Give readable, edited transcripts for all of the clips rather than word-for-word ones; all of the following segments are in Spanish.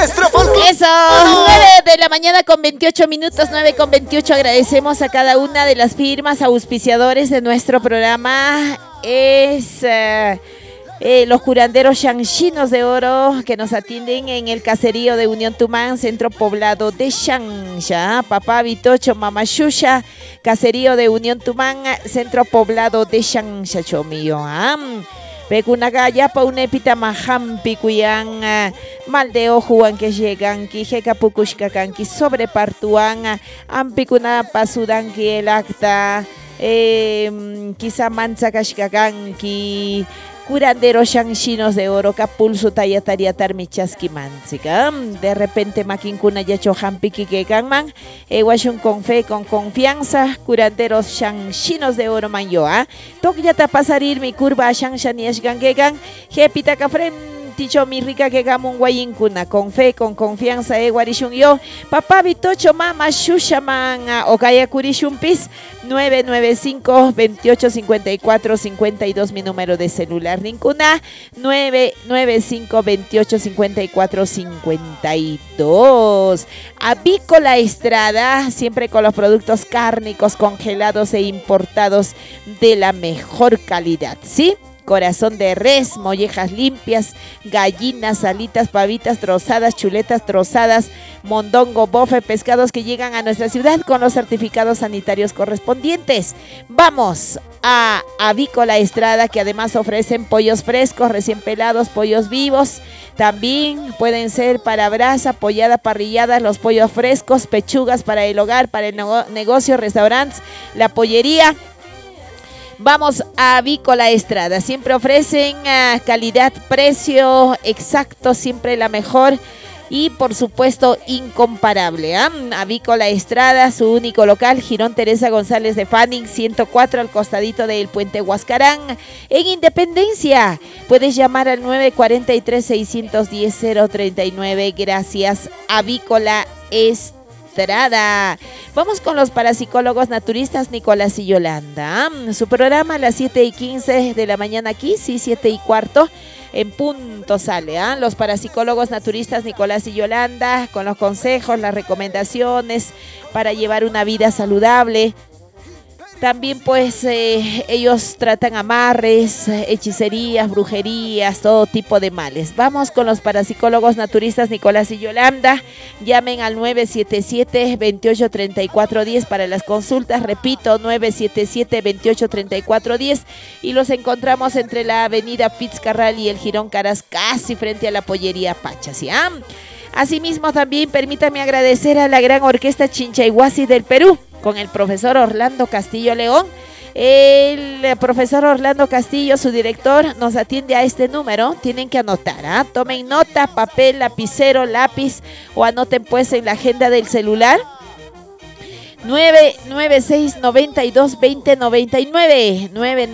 nuestro folclore. Eso, 9 de la mañana con 28 minutos, 9 con 28. Agradecemos a cada una de las firmas auspiciadores de nuestro programa. Los curanderos Shanxinos de Oro que nos atienden en el caserío de Unión Tumán, centro poblado de Shangsha. Papá Vitocho, Mamá Shusha, caserío de Unión Tumán, centro poblado de Shangsha, chomillo. Pecunagaya pa un epita mahampi cuyan mal de ojuan que llegan ki jecapucushkakan ki sobrepartuan ampicuna pasudan ki el acta quizá manzakashkakan ki curanderos Shanxinos de Oro kapulsu tayatariatar michaskimantzika. De repente maquincuna yacho hampiki que ganman washun con fe, con confianza, curanderos Shanxinos de Oro manyoa. Tok yata pasarir mi curva Shanshaniash gangegan, jepita kafrem ticho mi rica que gamun guayincuna, con fe, con confianza, guarishun yo, papá Vitocho, mama shushaman, okaya kurishumpis, 995-2854-52, mi número de celular, nincuna, 995-2854-52. Avícola Estrada, siempre con los productos cárnicos, congelados e importados de la mejor calidad, ¿sí? Corazón de res, mollejas limpias, gallinas, alitas, pavitas trozadas, chuletas trozadas, mondongo, bofe, pescados que llegan a nuestra ciudad con los certificados sanitarios correspondientes. Vamos a Avícola Estrada, que además ofrecen pollos frescos, recién pelados, pollos vivos. También pueden ser para brasa, pollada, parrillada, los pollos frescos, pechugas para el hogar, para el negocio, restaurantes, la pollería. Vamos a Avícola Estrada, siempre ofrecen calidad, precio exacto, siempre la mejor y por supuesto incomparable. Avícola Estrada, su único local, Girón Teresa González de Fanning, 104 al costadito del puente Huascarán, en Independencia. Puedes llamar al 943-610-039. Gracias, Avícola Estrada. Vamos con los parapsicólogos naturistas Nicolás y Yolanda. Su programa a las 7:15 de la mañana aquí, sí, 7:15 en punto sale. Los parapsicólogos naturistas Nicolás y Yolanda con los consejos, las recomendaciones para llevar una vida saludable. También pues ellos tratan amarres, hechicerías, brujerías, todo tipo de males. Vamos con los parapsicólogos naturistas Nicolás y Yolanda. Llamen al 977-283410 para las consultas. Repito, 977-283410. Y los encontramos entre la avenida Fitzcarral y el Jirón Caras, casi frente a la pollería Pacha. ¿Sí? Asimismo, también permítame agradecer a la gran orquesta Chinchayhuasi del Perú, con el profesor Orlando Castillo León. El profesor Orlando Castillo, su director, nos atiende a este número. Tienen que anotar, tomen nota, papel, lapicero, lápiz o anoten pues en la agenda del celular. 996-92-2099,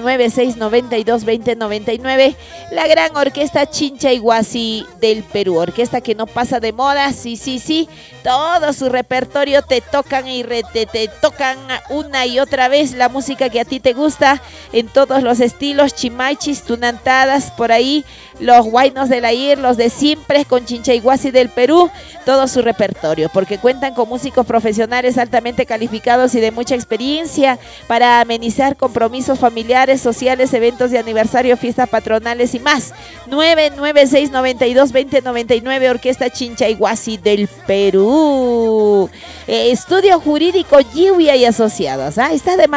996-92-2099, la gran orquesta Chinchayhuasi del Perú, orquesta que no pasa de moda, sí, todo su repertorio te tocan y te tocan una y otra vez la música que a ti te gusta, en todos los estilos, chimaichis, tunantadas, por ahí, los huaynos de la IR, los de siempre, con Chinchayhuasi del Perú, todo su repertorio, porque cuentan con músicos profesionales altamente calificados y de mucha experiencia para amenizar compromisos familiares, sociales, eventos de aniversario, fiestas patronales y más. 996-92-2099, Orquesta Chinchayhuasi del Perú. Estudio Jurídico Lluvia y Asociados. Está de